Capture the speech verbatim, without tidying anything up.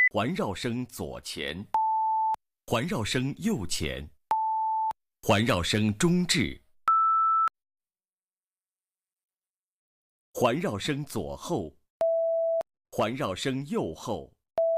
环绕声左前，环绕声右前，环绕声中置，环绕声左后，环绕声右后。